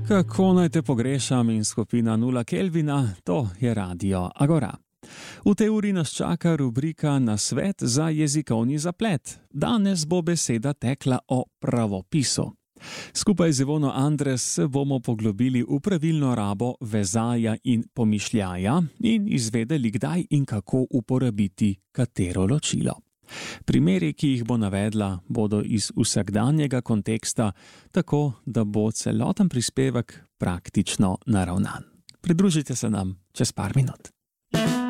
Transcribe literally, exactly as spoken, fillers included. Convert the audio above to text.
Kako naj te pogrešam in skupina Nula Kelvina, to je Radio Agora. V tej uri nas čaka rubrika Nasvet za jezikovni zaplet. Danes bo beseda tekla o pravopisu. Skupaj z Ivono Andres se bomo poglobili v pravilno rabo vezaja in pomišljaja in izvedeli, kdaj in kako uporabiti katero ločilo. Primeri, ki jih bo navedla, bodo iz vsakdanjega konteksta, tako da bo celoten prispevek praktično naravnan. Pridružite se nam čez par minut.